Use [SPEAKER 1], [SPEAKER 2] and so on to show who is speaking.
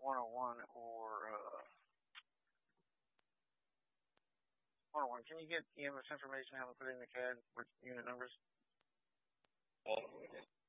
[SPEAKER 1] 101 or 101. Can you get EMS information? Have them put it in the CAD with unit numbers?